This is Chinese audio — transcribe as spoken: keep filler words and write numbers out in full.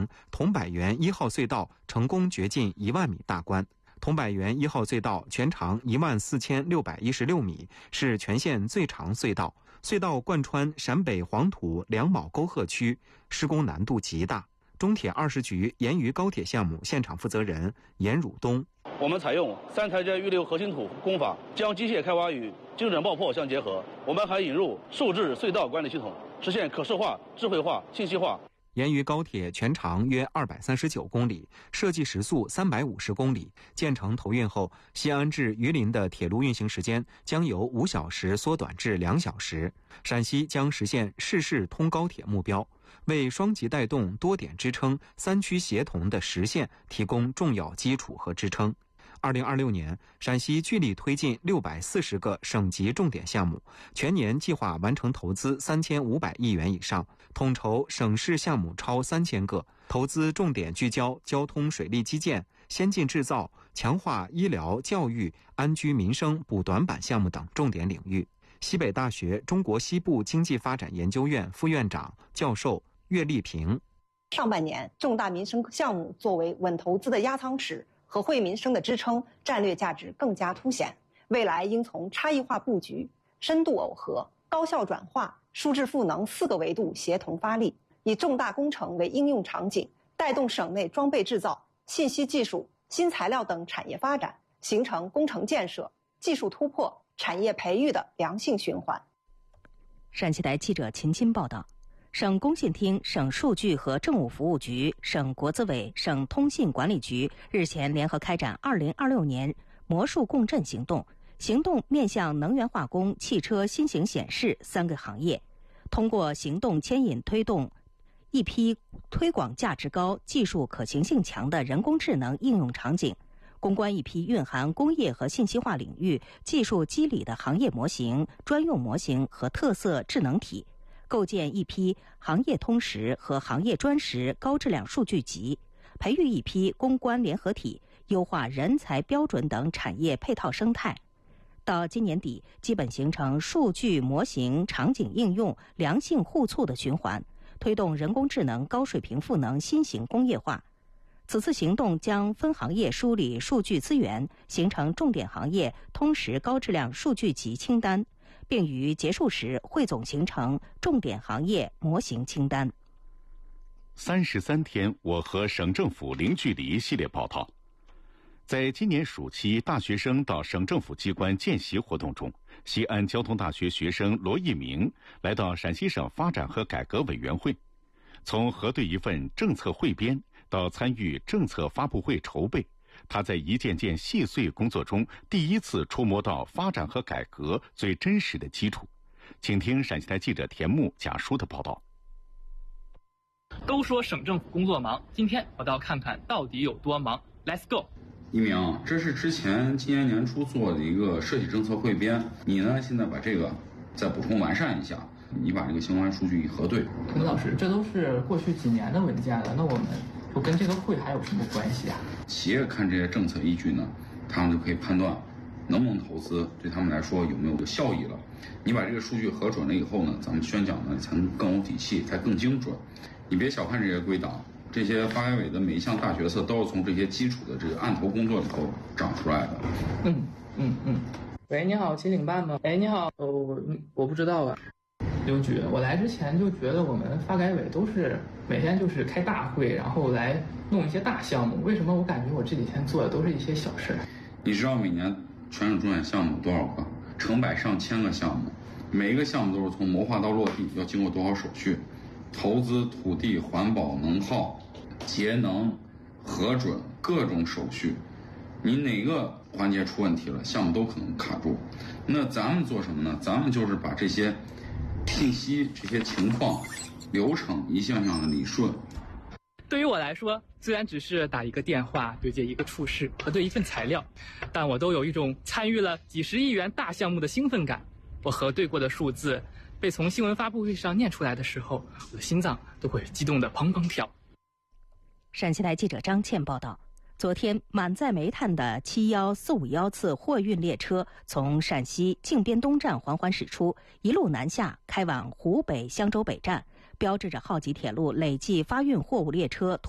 桐柏园一号隧道成功掘进一万米大关。桐柏园一号隧道全长一万四千六百一十六米，是全县最长隧道。隧道贯穿陕北黄土两卯沟壑区，施工难度极大。中铁二十局盐渝高铁项目现场负责人严汝东： 我们采用三台阶预留核心土工法，将机械开挖与精准爆破相结合。我们还引入数字隧道管理系统，实现可视化、智慧化、信息化。 盐渝高铁全长约二百三十九公里，设计时速三百五十公里。建成投运后，西安至榆林的铁路运行时间将由五小时缩短至两小时。陕西将实现市市通高铁目标，为双极带动、多点支撑、三区协同的实现提供重要基础和支撑。二零二六年，陕西聚力推进六百四十个省级重点项目，全年计划完成投资三千五百亿元以上，统筹省市项目超三千个，投资重点聚焦交通水利基建、先进制造、强化医疗、教育、安居民生补短板项目等重点领域。西北大学中国西部经济发展研究院副院长、教授岳丽萍： 上半年重大民生项目作为稳投资的压舱石和惠民生的支撑，战略价值更加凸显。未来应从差异化布局、深度耦合、高效转化、数质赋能四个维度协同发力，以重大工程为应用场景，带动省内装备制造、信息技术、新材料等产业发展，形成工程建设、技术突破、产业培育的良性循环。 陕西台记者秦鑫报道。省工信厅、省数据和政务服务局、省国资委、省通信管理局日前联合开展二零二六年魔术共振行动，行动面向能源化工、汽车新型显示三个行业，通过行动牵引推动一批推广价值高、技术可行性强的人工智能应用场景，攻关一批蕴含工业和信息化领域技术机理的行业模型、专用模型和特色智能体，构建一批行业通识和行业专识高质量数据集，培育一批攻关联合体，优化人才标准等产业配套生态。到今年底，基本形成数据模型场景应用良性互促的循环，推动人工智能高水平赋能新型工业化。此次行动将分行业梳理数据资源，形成重点行业通识高质量数据集清单，并于结束时汇总形成重点行业模型清单。 三十三天，我和省政府零距离系列报道。在今年暑期大学生到省政府机关见习活动中，西安交通大学学生罗一鸣来到陕西省发展和改革委员会，从核对一份政策汇编到参与政策发布会筹备，他在一件件细碎工作中第一次触摸到发展和改革最真实的基础。请听陕西台记者田木贾书的报道。 都说省政府工作忙，今天我倒要看看到底有多忙。 Let's go。 一鸣，这是之前今年年初做的一个设计政策汇编，你呢现在把这个再补充完善一下，你把这个相关数据一核对。 陈老师，这都是过去几年的文件了，那我们我跟这个会还有什么关系啊？ 企业看这些政策依据呢，他们就可以判断能不能投资，对他们来说有没有效益了。你把这个数据核准了以后呢，咱们宣讲呢才能更有底气，才更精准。你别小看这些归档，这些发改委的每一项大决策都是从这些基础的这个案头工作里头长出来的。 嗯嗯嗯。喂，你好，七零办吗？哎，你好，呃，我我不知道啊。刘局，我来之前就觉得我们发改委都是每天就是开大会，然后来弄一些大项目，为什么我感觉我这几天做的都是一些小事？ 你知道每年全省重点项目多少个？成百上千个项目，每一个项目都是从谋划到落地要经过多少手续？投资、土地、环保、能耗、节能、核准各种手续，你哪个环节出问题了，项目都可能卡住。那咱们做什么呢？咱们就是把这些信息、这些情况、流程一项项的理顺。 对于我来说，虽然只是打一个电话、对接一个处室、核对一份材料，但我都有一种参与了几十亿元大项目的兴奋感。我核对过的数字被从新闻发布会上念出来的时候，我的心脏都会激动得砰砰跳。 陕西台记者张倩报道。昨天，满载煤炭的七一四五一次货运列车从陕西靖边东站缓缓驶出，一路南下，开往湖北襄州北站，标志着浩吉铁路累计发运货物列车